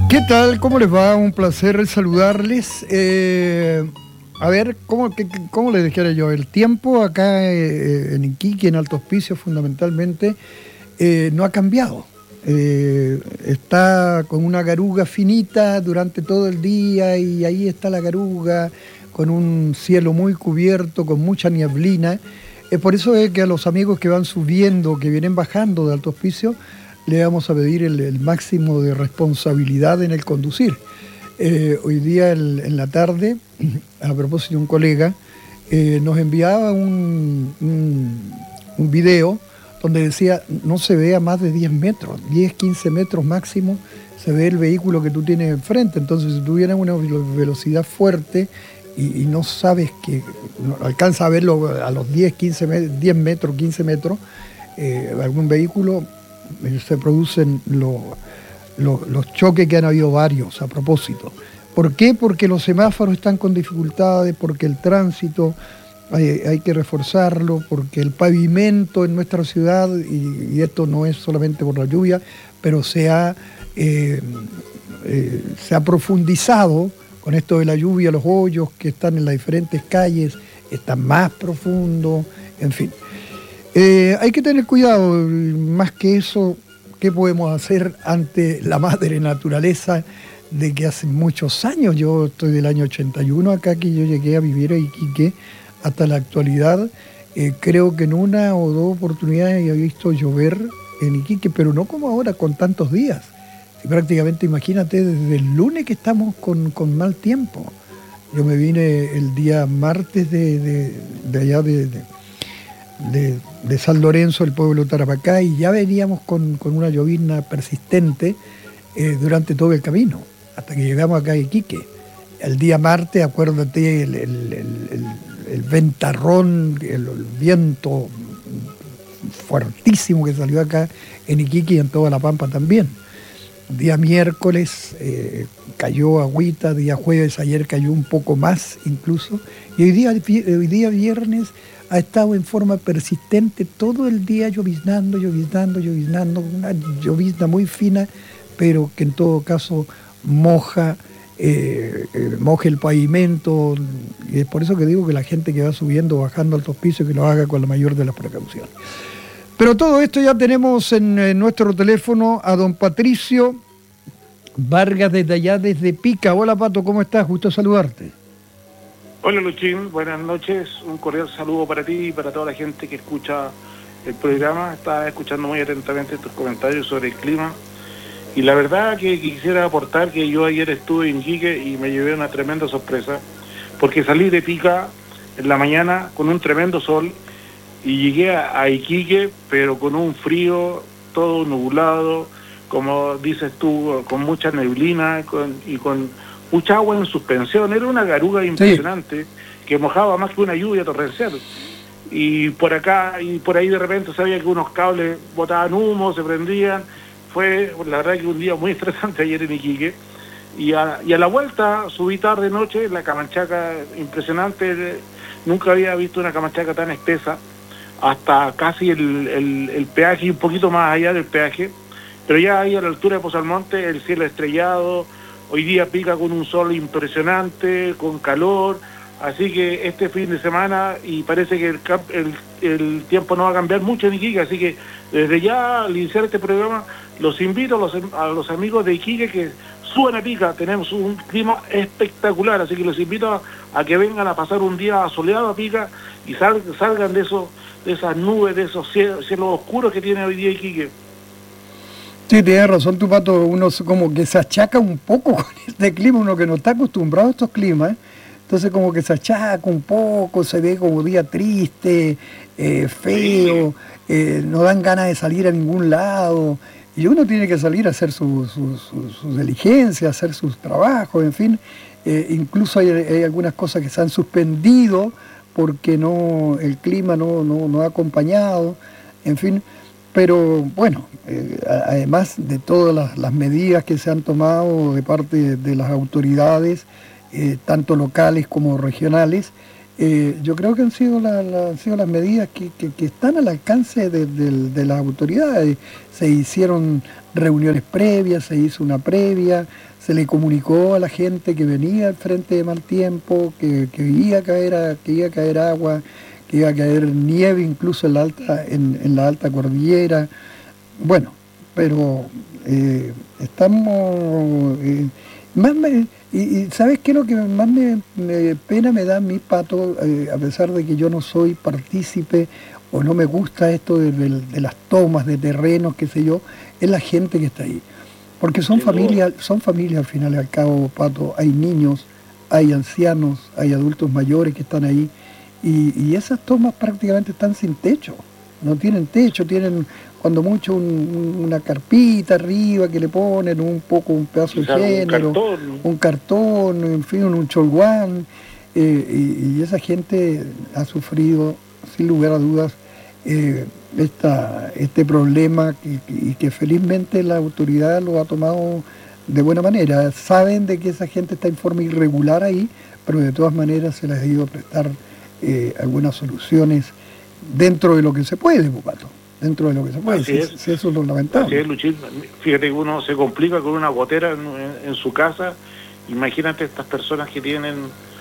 ¿Qué tal? ¿Cómo les va? Un placer saludarles. A ver, ¿cómo les dijera yo? El tiempo acá en Iquique, en Alto Hospicio fundamentalmente, no ha cambiado. Está con una garuga finita durante todo el día y ahí está la garuga con un cielo muy cubierto, con mucha nieblina. Por eso es que a los amigos que van subiendo, que vienen bajando de Alto Hospicio, le vamos a pedir el máximo de responsabilidad en el conducir. Hoy día en la tarde, a propósito de un colega, nos enviaba un video donde decía no se ve a más de 10 metros, 10, 15 metros máximo se ve el vehículo que tú tienes enfrente. Entonces si tú vienes a una velocidad fuerte y no sabes que no alcanza a verlo a los 10 metros, 15 metros, algún vehículo, se producen los choques, que han habido varios a propósito. ¿Por qué? Porque los semáforos están con dificultades, porque el tránsito hay que reforzarlo, porque el pavimento en nuestra ciudad, y esto no es solamente por la lluvia, pero se ha profundizado con esto de la lluvia, los hoyos que están en las diferentes calles están más profundos, en fin. Hay que tener cuidado, más que eso, ¿qué podemos hacer ante la madre naturaleza de que hace muchos años? Yo estoy del año 81 acá, que yo llegué a vivir a Iquique, hasta la actualidad. Creo que en una o dos oportunidades he visto llover en Iquique, pero no como ahora, con tantos días. Y prácticamente, imagínate, desde el lunes que estamos con mal tiempo. Yo me vine el día martes de allá de San Lorenzo, el pueblo de Tarapacá, y ya veníamos con una llovizna persistente durante todo el camino, hasta que llegamos acá a Iquique. El día martes, acuérdate, el ventarrón, el viento fuertísimo que salió acá en Iquique y en toda La Pampa también. Día miércoles cayó agüita, día jueves, ayer cayó un poco más incluso, y hoy día viernes ha estado en forma persistente todo el día lloviznando, una llovizna muy fina, pero que en todo caso moja el pavimento, y es por eso que digo que la gente que va subiendo o bajando Alto Hospicio, que lo haga con la mayor de las precauciones. Pero todo esto ya tenemos en nuestro teléfono a don Patricio Vargas desde allá, desde Pica. Hola Pato, ¿cómo estás? Gusto saludarte. Hola Luchín, buenas noches, un cordial saludo para ti y para toda la gente que escucha el programa. Estaba escuchando muy atentamente tus comentarios sobre el clima y la verdad que quisiera aportar que yo ayer estuve en Iquique y me llevé una tremenda sorpresa, porque salí de Pica en la mañana con un tremendo sol y llegué a Iquique, pero con un frío, todo nublado, como dices tú, con mucha neblina y con mucha agua en suspensión. Era una garuga impresionante, sí, que mojaba más que una lluvia torrencial. Y por acá y por ahí de repente sabía que unos cables botaban humo, se prendían. Fue la verdad que un día muy estresante ayer en Iquique. Y a la vuelta subí tarde noche, la Camanchaca impresionante. Nunca había visto una Camanchaca tan espesa, hasta casi el peaje y un poquito más allá del peaje. Pero ya ahí a la altura de Pozalmonte, el cielo estrellado. Hoy día Pica con un sol impresionante, con calor, así que este fin de semana, y parece que el tiempo no va a cambiar mucho en Iquique, así que desde ya al iniciar este programa los invito a los amigos de Iquique que suban a Pica. Tenemos un clima espectacular, así que los invito a que vengan a pasar un día soleado a Pica y salgan de esas nubes, de esos cielos oscuros que tiene hoy día Iquique. Sí, tienes razón tu Pato, uno como que se achaca un poco con este clima, uno que no está acostumbrado a estos climas, entonces como que se achaca un poco, se ve como día triste, feo, no dan ganas de salir a ningún lado, y uno tiene que salir a hacer su diligencia, hacer sus trabajos, en fin. Incluso hay algunas cosas que se han suspendido porque el clima no ha acompañado, en fin. Pero bueno, además de todas las medidas que se han tomado de parte de las autoridades, tanto locales como regionales, Yo creo que han sido, han sido las medidas que están al alcance de las autoridades. Se hicieron reuniones previas, se hizo una previa, se le comunicó a la gente que venía al frente de mal tiempo, que iba a caer agua, que iba a caer nieve incluso en la alta cordillera. Bueno, pero estamos... y ¿sabes qué? Lo que más pena me da a mí, Pato, a pesar de que yo no soy partícipe o no me gusta esto de las tomas de terrenos, qué sé yo, es la gente que está ahí. Porque son familias al final y al cabo, Pato. Hay niños, hay ancianos, hay adultos mayores que están ahí. Y esas tomas prácticamente están sin techo. No tienen techo, tienen cuando mucho una carpita arriba que le ponen un pedazo de género, un cartón, en fin, un cholguán, y esa gente ha sufrido sin lugar a dudas este problema y que felizmente la autoridad lo ha tomado de buena manera. Saben de que esa gente está en forma irregular ahí, pero de todas maneras se les ha ido a prestar algunas soluciones dentro de lo que se puede, Pato. Dentro de lo que se puede, si eso es lo lamentable. Así es, Luchín. Fíjate que uno se complica con una gotera en su casa. Imagínate estas personas que tienen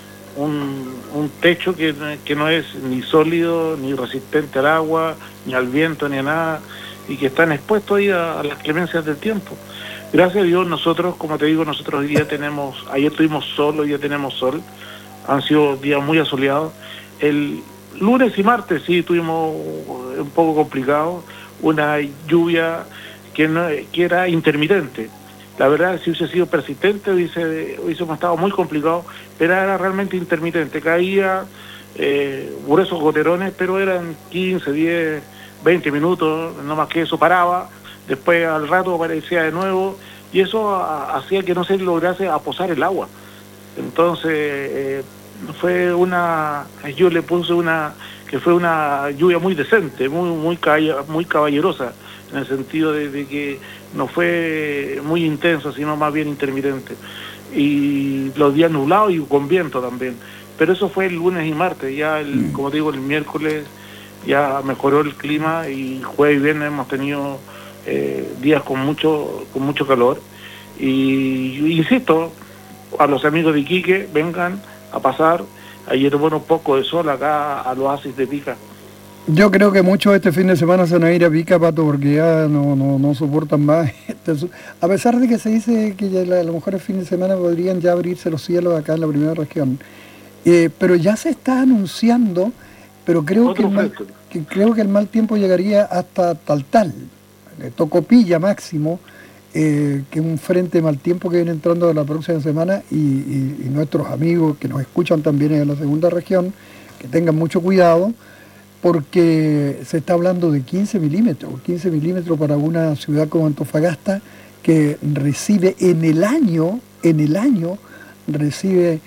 un techo que no es ni sólido, ni resistente al agua, ni al viento, ni a nada, y que están expuestos ahí a las clemencias del tiempo. Gracias a Dios nosotros, como te digo, nosotros hoy día ayer tuvimos sol, hoy día tenemos sol, han sido días muy asoleados. El lunes y martes sí tuvimos un poco complicado, una lluvia que era intermitente. La verdad, si hubiese sido persistente, hubiésemos estado muy complicado, pero era realmente intermitente. Caía gruesos goterones, pero eran 15, 10, 20 minutos, no más que eso, paraba, después al rato aparecía de nuevo, y eso hacía que no se lograse aposar el agua. Entonces, yo le puse que fue una lluvia muy decente, muy caballerosa, en el sentido de que no fue muy intensa, sino más bien intermitente. Y los días nublados y con viento también. Pero eso fue el lunes y martes. Ya, como te digo, el miércoles ya mejoró el clima y jueves y viernes hemos tenido días con mucho calor. Y insisto, a los amigos de Iquique, vengan a pasar. Ayer hubo un poco de sol acá al oasis de Pica. Yo creo que muchos este fin de semana se van a ir a Pica, Pato, porque ya no soportan más. A pesar de que se dice que ya a lo mejor el fin de semana podrían ya abrirse los cielos acá en la primera región. Pero ya se está anunciando, pero creo que el mal tiempo llegaría hasta Taltal, Tocopilla máximo, que un frente de mal tiempo que viene entrando la próxima semana y nuestros amigos que nos escuchan también en la segunda región, que tengan mucho cuidado, porque se está hablando de 15 milímetros para una ciudad como Antofagasta, que recibe en el año recibe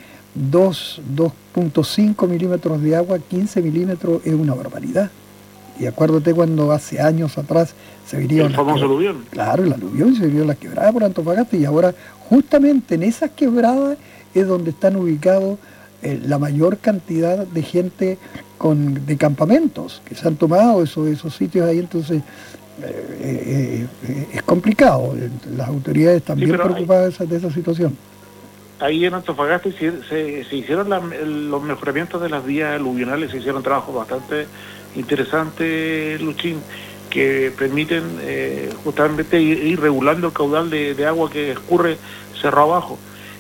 2.5 milímetros de agua. 15 milímetros es una barbaridad. Y acuérdate cuando hace años atrás se vinieron el famoso aluvión. Claro, el aluvión, se vinieron las quebradas por Antofagasta, y ahora justamente en esas quebradas es donde están ubicados la mayor cantidad de gente de campamentos que se han tomado esos sitios ahí. Entonces es complicado. Las autoridades están bien preocupadas de esa situación. Ahí en Antofagasta se hicieron los mejoramientos de las vías aluvionales, se hicieron trabajos bastante interesantes, Luchín, que permiten justamente ir regulando el caudal de agua que escurre cerro abajo.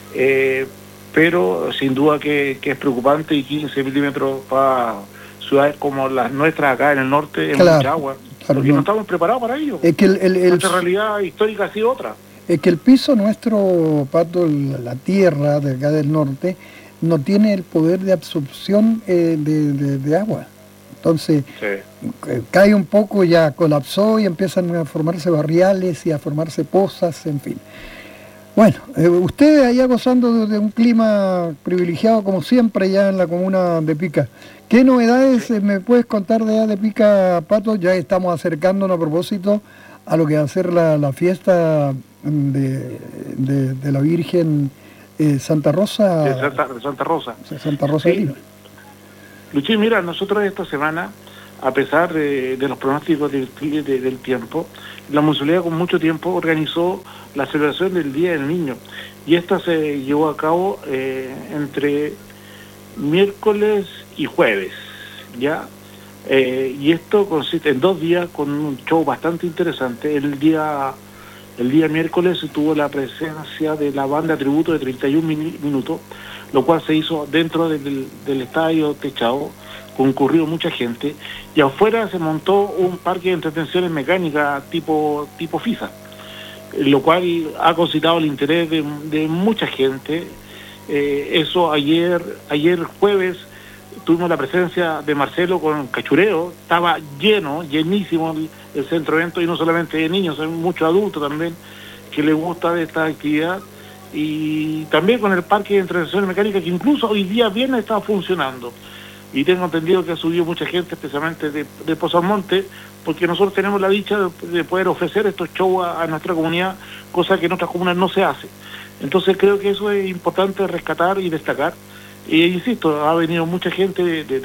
Pero sin duda que es preocupante, y 15 milímetros para ciudades como las nuestras acá en el norte es mucha agua. Porque no estamos preparados para ello. Es que nuestra realidad histórica ha sido otra. Es que el piso nuestro, Pato, la tierra de acá del norte, no tiene el poder de absorción de agua. Entonces, cae un poco, ya colapsó y empiezan a formarse barriales y a formarse pozas, en fin. Bueno, ustedes allá gozando de un clima privilegiado como siempre ya en la comuna de Pica. ¿Qué novedades me puedes contar de allá de Pica, Pato? Ya estamos acercándonos a propósito a lo que va a ser la fiesta de la Virgen Santa Rosa. De Santa Rosa. Santa Rosa de Lima. Luchín, mira, nosotros esta semana, a pesar de los pronósticos del tiempo, la municipalidad con mucho tiempo organizó la celebración del Día del Niño, y esta se llevó a cabo entre miércoles y jueves, ¿ya? Y esto consiste en 2 días con un show bastante interesante. El día miércoles se tuvo la presencia de la banda tributo de 31 minutos, lo cual se hizo dentro del estadio techado, concurrió mucha gente, y afuera se montó un parque de entretenciones mecánicas tipo FISA, lo cual ha concitado el interés de mucha gente. Eso ayer jueves tuvimos la presencia de Marcelo con Cachureo, estaba llenísimo el centro de eventos, y no solamente de niños, hay muchos adultos también que les gusta de esta actividad, y también con el parque de entretenciones mecánicas, que incluso hoy día viernes está funcionando, y tengo entendido que ha subido mucha gente, especialmente de Pozo Almonte, porque nosotros tenemos la dicha de poder ofrecer estos shows a nuestra comunidad, cosa que en otras comunas no se hace. Entonces creo que eso es importante rescatar y destacar. Y insisto, ha venido mucha gente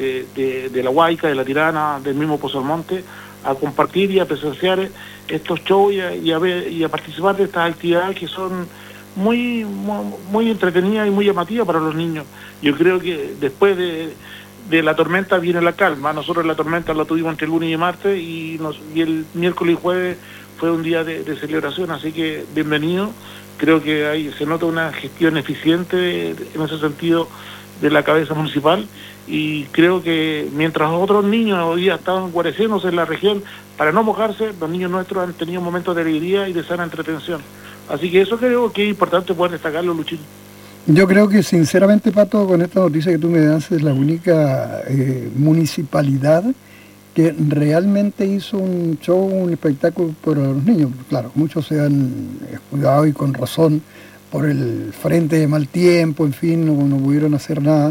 de La Huayca, de La Tirana, del mismo Pozo Almonte, a compartir y a presenciar estos shows y a participar de estas actividades que son muy entretenidas y muy llamativas para los niños. Yo creo que después de la tormenta viene la calma. Nosotros la tormenta la tuvimos entre lunes y martes, y el miércoles y jueves fue un día de celebración, así que bienvenido. Creo que ahí se nota una gestión eficiente en ese sentido de la cabeza municipal, y creo que mientras otros niños hoy día estaban guareciéndose en la región para no mojarse, los niños nuestros han tenido momentos de alegría y de sana entretención. Así que eso creo que es importante poder destacarlo, Luchín. Yo creo que sinceramente, Pato, con esta noticia que tú me das, es la única municipalidad que realmente hizo un show, un espectáculo para los niños. Claro, muchos se han cuidado, y con razón, por el frente de mal tiempo, en fin, no pudieron hacer nada,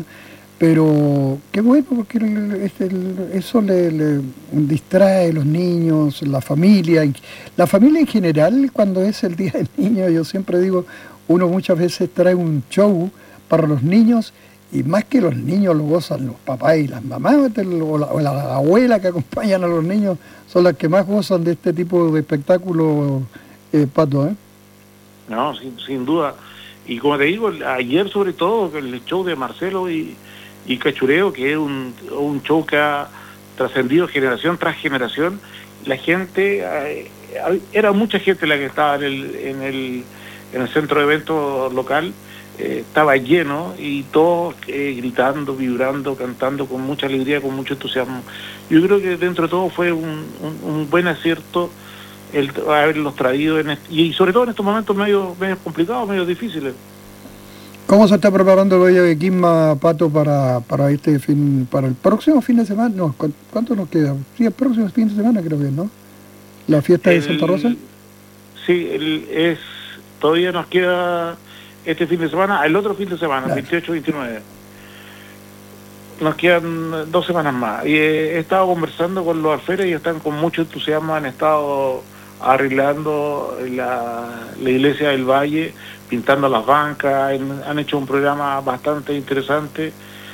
pero qué bueno, porque eso le distrae a los niños, la familia en general. Cuando es el Día del Niño, yo siempre digo, uno muchas veces trae un show para los niños, y más que los niños lo gozan los papás y las mamás, o la abuela que acompañan a los niños, son las que más gozan de este tipo de espectáculo, Pato, ¿eh? No, sin duda. Y como te digo, ayer sobre todo, el show de Marcelo y Cachureo, que es un show que ha trascendido generación tras generación. La gente, era mucha gente la que estaba en el centro de eventos local, estaba lleno, y todos gritando, vibrando, cantando con mucha alegría, con mucho entusiasmo. Yo creo que dentro de todo fue un buen acierto el haberlos traído y sobre todo en estos momentos medio complicados, medio difíciles. ¿Cómo se está preparando el Valle de Quisma, Pato, para el próximo fin de semana? No, ¿cuánto nos queda? Sí, el próximo fin de semana creo que, ¿no? ¿La fiesta de Santa Rosa? Sí, todavía nos queda este fin de semana, el otro fin de semana, claro. 28-29. Nos quedan 2 semanas más. Y he estado conversando con los alferes, y están con mucho entusiasmo, han estado arreglando la iglesia del Valle, pintando las bancas, han hecho un programa bastante interesante.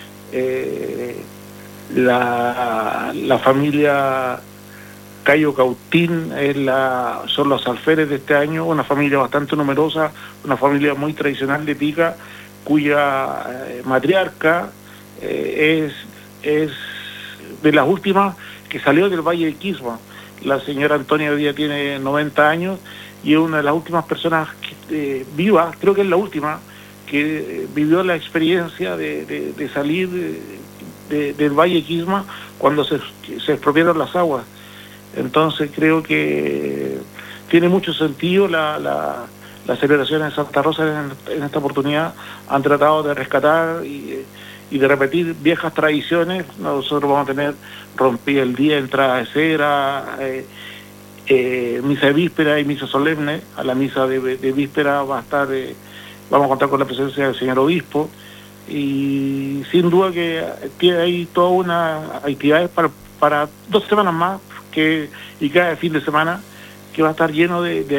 La familia Cayo Cautín son los alferes de este año, una familia bastante numerosa, una familia muy tradicional de Pica, cuya matriarca es de las últimas que salió del Valle de Quisma. La señora Antonia hoy día tiene 90 años, y es una de las últimas personas vivas, creo que es la última, que vivió la experiencia de salir del Valle de Quisma cuando se expropiaron las aguas. Entonces creo que tiene mucho sentido la celebración en Santa Rosa en esta oportunidad. Han tratado de rescatar y de repetir viejas tradiciones. Nosotros vamos a tener rompida el día, entrada de cera, misa de víspera y misa solemne. A la misa de víspera vamos a contar con la presencia del señor obispo, y sin duda que hay toda una actividades para 2 semanas más, y cada fin de semana que va a estar lleno de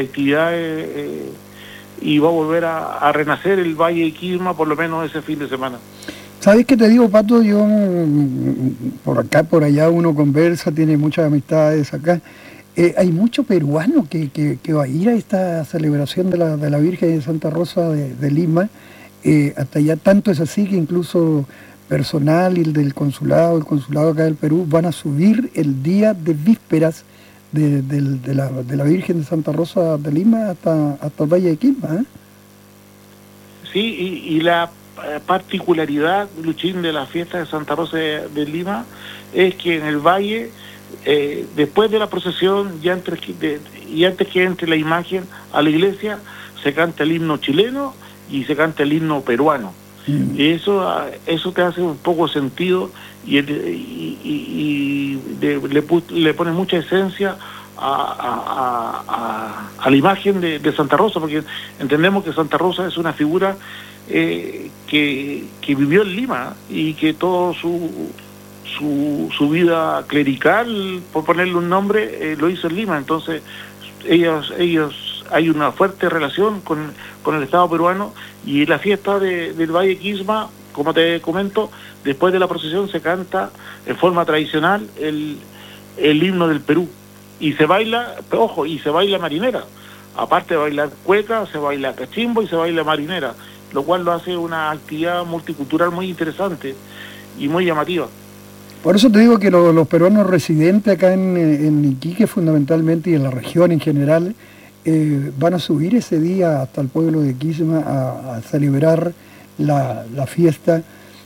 actividades, y va a volver a renacer el Valle de Quisma, por lo menos ese fin de semana. ¿Sabes qué te digo, Pato? Yo, por acá, por allá, uno conversa, tiene muchas amistades acá. Hay mucho peruano que va a ir a esta celebración de la Virgen de Santa Rosa de Lima. Hasta allá tanto es así que incluso personal y el consulado acá del Perú, van a subir el día de vísperas de la Virgen de Santa Rosa de Lima hasta el Valle de Quilma, ¿eh? Sí, y la particularidad, Luchín, de la fiesta de Santa Rosa de Lima es que en el valle, después de la procesión y antes que entre la imagen a la iglesia, se canta el himno chileno y se canta el himno peruano. Y eso te hace un poco sentido y le pone mucha esencia a la imagen de Santa Rosa, porque entendemos que Santa Rosa es una figura que vivió en Lima y que todo su vida clerical, por ponerle un nombre, lo hizo en Lima. Entonces ellos hay una fuerte relación con el Estado peruano, y la fiesta del Valle Quisma, como te comento, después de la procesión se canta en forma tradicional el himno del Perú, y se baila, ojo, y se baila marinera. Aparte de bailar cueca, se baila cachimbo y se baila marinera, lo cual lo hace una actividad multicultural muy interesante y muy llamativa. Por eso te digo que los peruanos residentes acá en Iquique fundamentalmente y en la región en general van a subir ese día hasta el pueblo de Quisma a celebrar la fiesta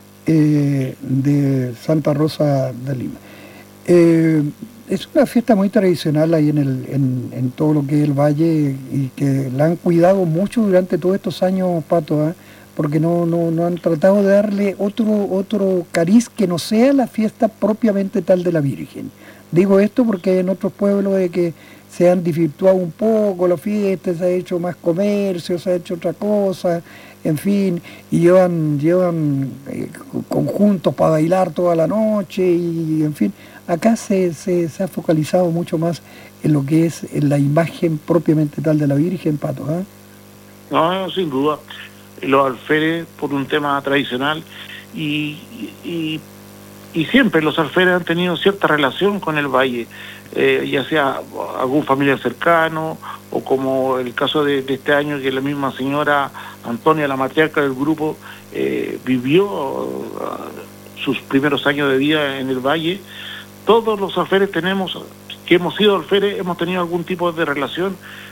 de Santa Rosa de Lima. Es una fiesta muy tradicional ahí en todo lo que es el valle, y que la han cuidado mucho durante todos estos años, Pato, ¿eh? Porque no han tratado de darle otro cariz que no sea la fiesta propiamente tal de la Virgen. Digo esto porque en otros pueblos de que se han desvirtuado un poco la fiesta, se ha hecho más comercio, se ha hecho otra cosa, en fin, y llevan conjuntos para bailar toda la noche, y en fin, acá se ha focalizado mucho más en lo que es en la imagen propiamente tal de la Virgen, Pato, ¿eh? No, sin duda. Los alferes por un tema tradicional y siempre los alferes han tenido cierta relación con el valle, ya sea algún familiar cercano o como el caso de este año, que la misma señora Antonia, la matriarca del grupo, vivió sus primeros años de vida en el valle. Todos los alferes que hemos sido alferes, hemos tenido algún tipo de relación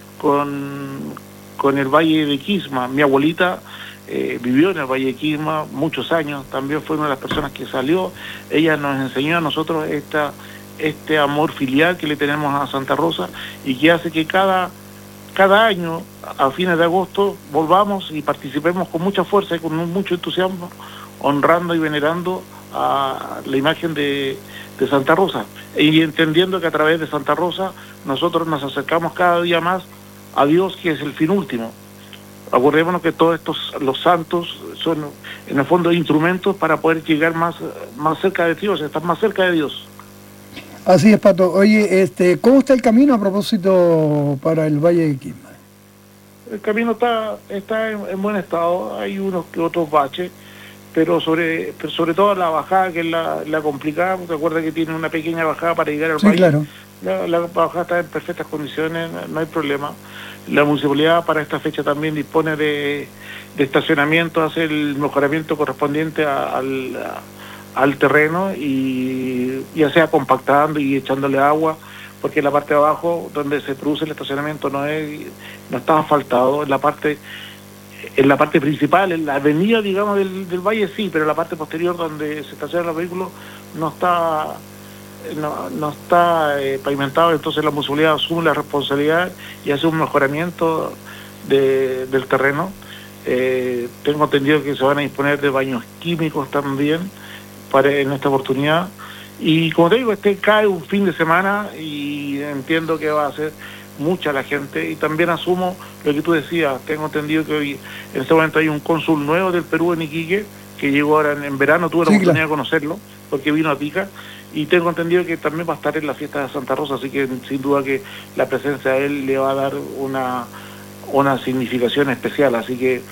con el Valle de Quisma. Mi abuelita vivió en el Valle de Quisma muchos años, también fue una de las personas que salió. Ella nos enseñó a nosotros este amor filial que le tenemos a Santa Rosa, y que hace que cada año, a fines de agosto, volvamos y participemos con mucha fuerza y con mucho entusiasmo, honrando y venerando a la imagen de Santa Rosa, y entendiendo que a través de Santa Rosa nosotros nos acercamos cada día más a Dios, que es el fin último. Acordémonos que todos los santos son en el fondo instrumentos para poder llegar más cerca de Dios, estar más cerca de Dios. Así es, Pato. Oye, ¿cómo está el camino a propósito para el Valle de Quisma? El camino está en buen estado, hay unos que otros baches, pero sobre todo la bajada, que es la complicada. ¿Te acuerdas que tiene una pequeña bajada para llegar al valle? Sí, claro. La bajada está en perfectas condiciones, no hay problema. La municipalidad para esta fecha también dispone de estacionamiento, hace el mejoramiento correspondiente al terreno, y ya sea compactando y echándole agua, porque la parte de abajo donde se produce el estacionamiento no está asfaltado. En la parte principal, en la avenida, digamos, del valle sí, pero en la parte posterior donde se estacionan los vehículos no está pavimentado. Entonces la municipalidad asume la responsabilidad y hace un mejoramiento del terreno. Tengo entendido que se van a disponer de baños químicos también en esta oportunidad, y como te digo, cae un fin de semana y entiendo que va a ser mucha la gente, y también asumo lo que tú decías. Tengo entendido que hoy en este momento hay un cónsul nuevo del Perú en Iquique, que llegó ahora en verano, tuve la oportunidad de conocerlo porque vino a Pica, y tengo entendido que también va a estar en la fiesta de Santa Rosa, así que sin duda que la presencia de él le va a dar una significación especial. Así que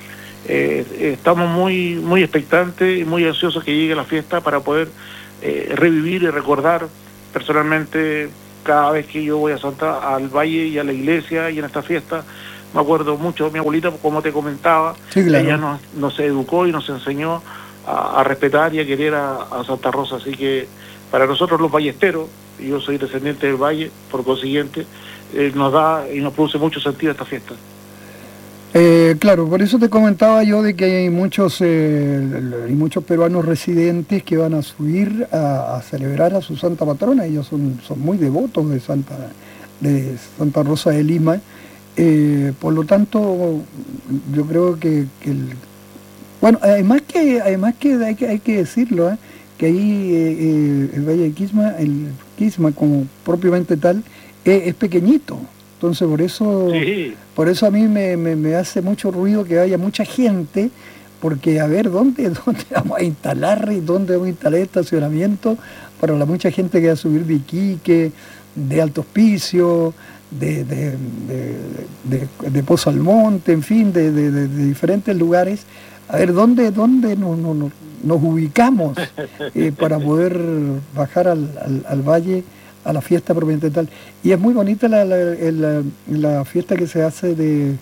estamos muy expectantes y muy ansiosos que llegue la fiesta para poder revivir y recordar personalmente. Cada vez que yo voy al Valle y a la iglesia y en esta fiesta, me acuerdo mucho de mi abuelita, como te comentaba. Sí, claro. Ella nos educó y nos enseñó a respetar y a querer a Santa Rosa. Así que para nosotros los ballesteros, y yo soy descendiente del Valle, por consiguiente, nos da y nos produce mucho sentido esta fiesta. Claro, por eso te comentaba yo de que hay muchos peruanos residentes que van a subir a celebrar a su santa patrona. Ellos son muy devotos de Santa Rosa de Lima. Por lo tanto, yo creo que bueno, además que hay que decirlo, que ahí el Valle de Quisma, el Quisma como propiamente tal, es pequeñito. Entonces por eso a mí me hace mucho ruido que haya mucha gente, porque a ver dónde vamos a instalar y dónde vamos a instalar estacionamiento para la mucha gente que va a subir de Iquique, de Alto Hospicio, de Pozo Almonte, en fin, de diferentes lugares. A ver dónde nos ubicamos para poder bajar al valle a la fiesta propiamente tal. Y es muy bonita la fiesta que se hace de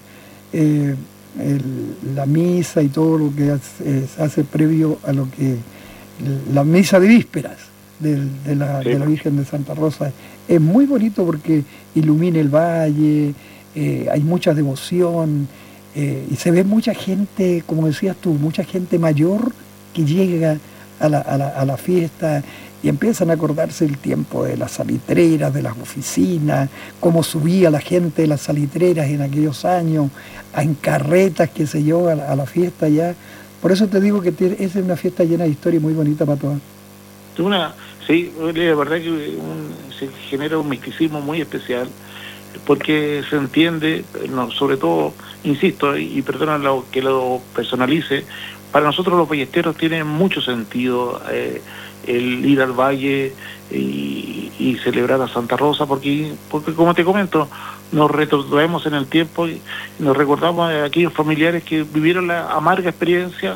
la misa y todo lo que se hace previo a lo que la misa de vísperas de la Virgen de Santa Rosa. Es muy bonito porque ilumina el valle, hay mucha devoción, y se ve mucha gente, como decías tú, mucha gente mayor que llega a la fiesta y empiezan a acordarse el tiempo de las salitreras, de las oficinas, cómo subía la gente de las salitreras en aquellos años, en carretas, qué sé yo, a la fiesta ya. Por eso te digo que es una fiesta llena de historia y muy bonita para todas. Sí, la verdad que se genera un misticismo muy especial, porque se entiende, sobre todo, insisto, y perdona que lo personalice, para nosotros los ballesteros tiene mucho sentido el ir al valle y celebrar a Santa Rosa, porque como te comento, nos retrotraemos en el tiempo y nos recordamos de aquellos familiares que vivieron la amarga experiencia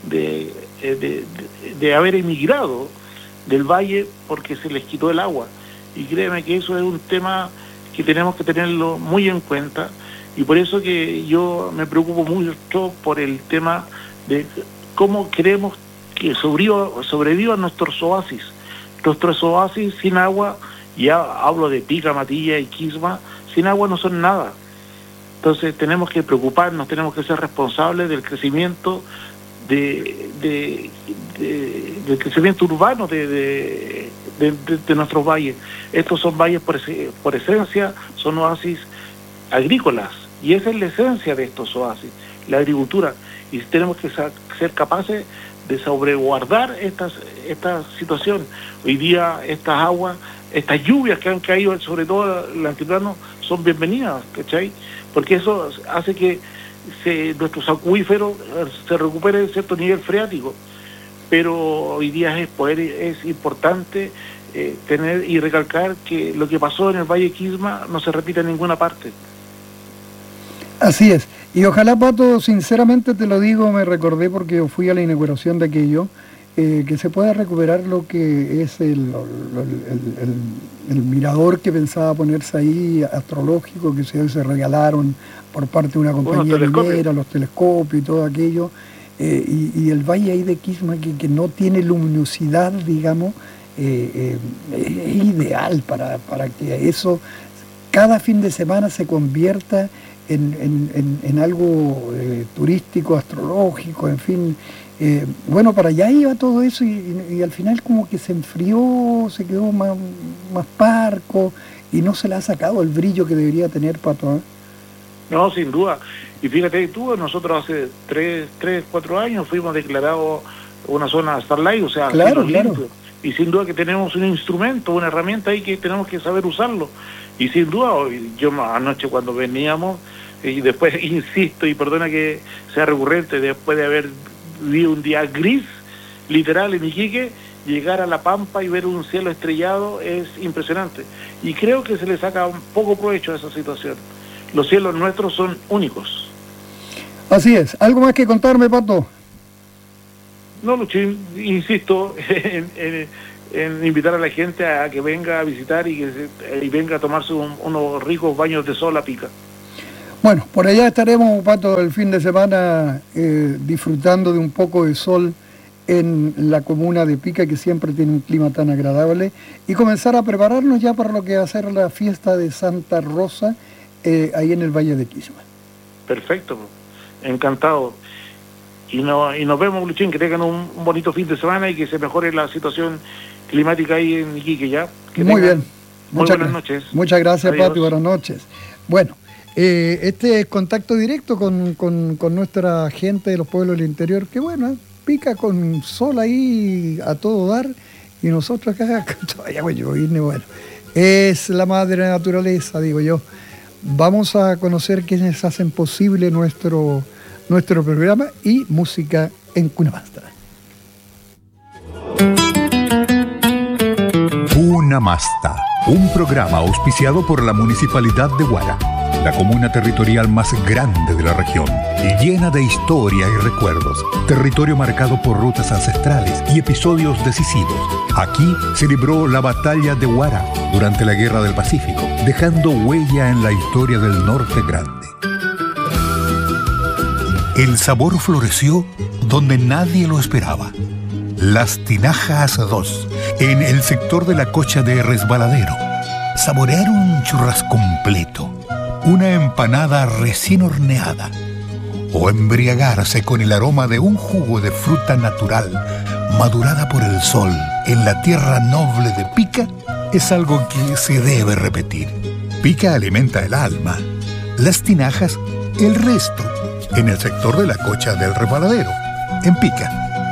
de haber emigrado del valle porque se les quitó el agua. Y créeme que eso es un tema que tenemos que tenerlo muy en cuenta, y por eso que yo me preocupo mucho por el tema de cómo queremos que sobrevivan nuestros oasis sin agua. Ya hablo de Pica, Matilla y Quisma, sin agua no son nada. Entonces tenemos que preocuparnos, tenemos que ser responsables del crecimiento del crecimiento urbano de nuestros valles. Estos son valles por esencia, son oasis agrícolas, y esa es la esencia de estos oasis, la agricultura, y tenemos que ser capaces de sobreguardar esta situación. Hoy día estas aguas, estas lluvias que han caído, sobre todo el altiplano, son bienvenidas, ¿cachai? Porque eso hace que nuestros acuíferos se recuperen cierto nivel freático. Pero hoy día es importante tener y recalcar que lo que pasó en el Valle Quisma no se repite en ninguna parte. Así es, y ojalá, Pato, sinceramente te lo digo, me recordé porque fui a la inauguración de aquello, que se pueda recuperar lo que es el mirador que pensaba ponerse ahí, astrológico, que se regalaron por parte de una compañía minera, los telescopios y todo aquello, y el valle ahí de Quisma que no tiene luminosidad, digamos, es ideal para que eso cada fin de semana se convierta en algo turístico, astrológico, en fin. Bueno, para allá iba todo eso y al final como que se enfrió, se quedó más parco y no se le ha sacado el brillo que debería tener, Pato. No, sin duda. Y fíjate tú, nosotros hace 4 años fuimos declarados una zona Starlight, o sea, claro. Y sin duda que tenemos un instrumento, una herramienta ahí que tenemos que saber usarlo. Y sin duda, yo anoche cuando veníamos, y después insisto, y perdona que sea recurrente, después de haber vivido un día gris, literal, en Iquique, llegar a La Pampa y ver un cielo estrellado es impresionante. Y creo que se le saca un poco provecho a esa situación. Los cielos nuestros son únicos. Así es. ¿Algo más que contarme, Pato? No, Luchín, insisto en invitar a la gente a que venga a visitar y venga a tomarse unos ricos baños de sol a Pica. Bueno, por allá estaremos, Pato, el fin de semana disfrutando de un poco de sol en la comuna de Pica, que siempre tiene un clima tan agradable, y comenzar a prepararnos ya para lo que va a ser la fiesta de Santa Rosa ahí en el Valle de Quisma. Perfecto, encantado. Y nos vemos, Luchín, que tengan un bonito fin de semana y que se mejore la situación climática ahí en Iquique ya. Muy bien. Buenas noches. Muchas gracias, Adiós. Pato, y buenas noches. Bueno, este es contacto directo con nuestra gente de los pueblos del interior, que bueno, Pica con sol ahí a todo dar, y nosotros acá todavía bueno, es la madre naturaleza, digo yo. Vamos a conocer quienes hacen posible nuestro programa y música en Cunamasta. Cunamasta, un programa auspiciado por la Municipalidad de Huara, la comuna territorial más grande de la región y llena de historia y recuerdos, territorio marcado por rutas ancestrales y episodios decisivos. Aquí se libró la batalla de Huara durante la Guerra del Pacífico, dejando huella en la historia del Norte Grande. El sabor floreció donde nadie lo esperaba. Las Tinajas 2, en el sector de la Cocha de Resbaladero. Saborear un churrasco completo, una empanada recién horneada, o embriagarse con el aroma de un jugo de fruta natural, madurada por el sol en la tierra noble de Pica, es algo que se debe repetir. Pica alimenta el alma, las Tinajas el resto, en el sector de la Cocha del Resbaladero, en Pica.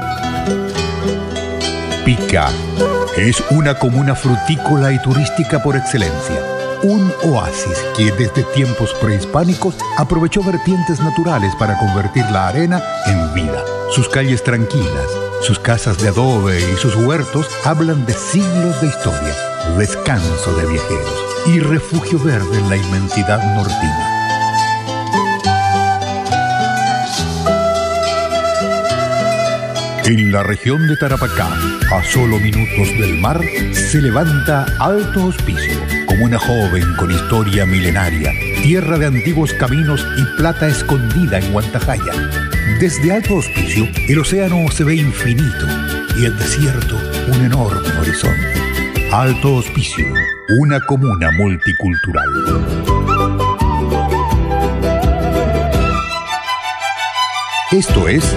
Pica es una comuna frutícola y turística por excelencia. Un oasis que desde tiempos prehispánicos aprovechó vertientes naturales para convertir la arena en vida. Sus calles tranquilas, sus casas de adobe y sus huertos hablan de siglos de historia, descanso de viajeros y refugio verde en la inmensidad nortina. En la región de Tarapacá, a solo minutos del mar, se levanta Alto Hospicio, comuna joven con historia milenaria, tierra de antiguos caminos y plata escondida en Huantajaya. Desde Alto Hospicio, el océano se ve infinito y el desierto un enorme horizonte. Alto Hospicio, una comuna multicultural. Esto es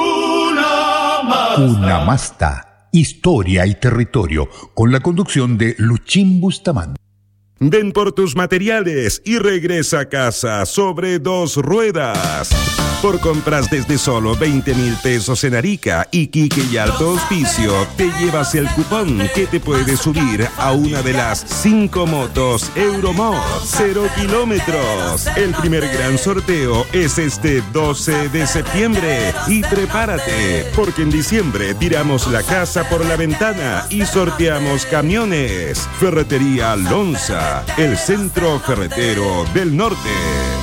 Cunamasta, historia y territorio, con la conducción de Luchín Bustamante. Ven por tus materiales y regresa a casa sobre 2 ruedas. Por compras desde solo 20,000 pesos en Arica, Iquique y Alto Hospicio, te llevas el cupón que te puede subir a una de las 5 motos Euromod 0 kilómetros. El primer gran sorteo es este 12 de septiembre. Y prepárate, porque en diciembre tiramos la casa por la ventana y sorteamos camiones. Ferretería Lonza, el centro ferretero del norte.